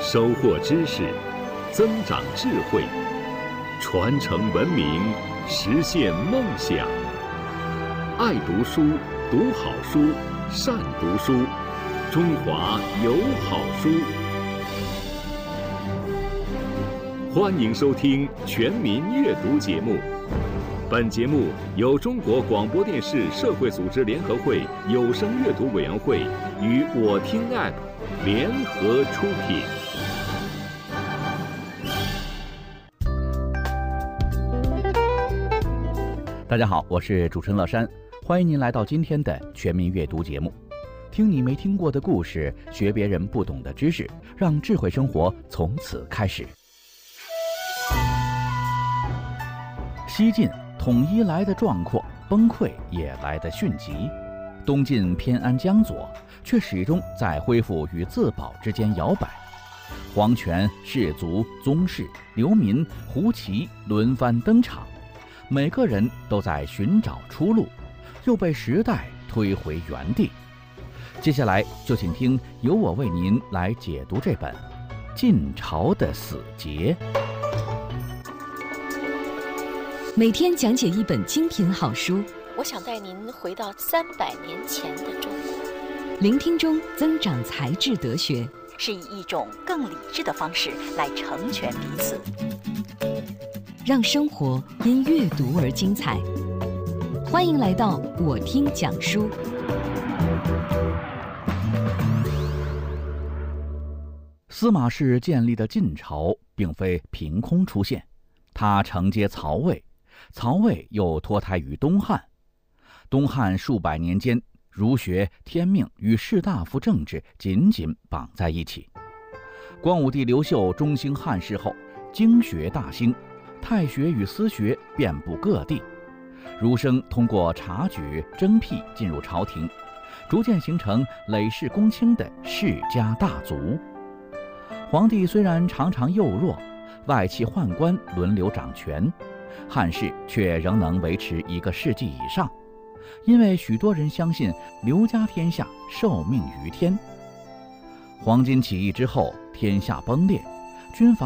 收获知识，增长智慧，传承文明，实现梦想。爱读书，读好书，善读书，中华有好书。欢迎收听全民阅读节目。本节目由中国广播电视社会组织联合会有声阅读委员会与我听 App 联合出品。 大家好，我是主持人乐山，欢迎您来到今天的全民阅读节目。听你没听过的故事，学别人不懂的知识，让智慧生活从此开始。西晋统一来的壮阔，崩溃也来的迅疾；东晋偏安江左，却始终在恢复与自保之间摇摆。皇权、士族、宗室、流民、胡骑轮番登场，每个人都在寻找出路，又被时代推回原地。接下来就请听由我为您来解读这本《晋朝的死结》。 每天讲解一本精品好书， 我想带您回到300年前的中国， 聆听中增长才智德学， 是以一种更理智的方式来成全彼此， 让生活因阅读而精彩。欢迎来到我听讲书。 司马氏建立的晋朝并非凭空出现，它承接曹魏，曹魏又脱胎于东汉。东汉数百年间，儒学、天命与士大夫政治紧紧绑在一起。光武帝刘秀中兴汉室后，经学大兴，太学与私学遍布各地，儒生通过察举、征辟进入朝廷，逐渐形成累世公卿的世家大族。皇帝虽然常常幼弱，外戚宦官轮流掌权，汉室却仍能维持1个世纪以上，因为许多人相信刘家天下受命于天。黄巾起义之后，天下崩裂，军阀